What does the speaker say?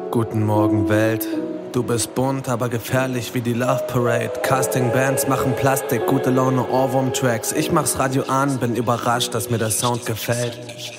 Guten Morgen Welt, du bist bunt, aber gefährlich wie die Love Parade. Casting-Bands machen Plastik, gute Laune Ohrwurm-Tracks. Ich mach's Radio an, bin überrascht, dass mir der Sound gefällt.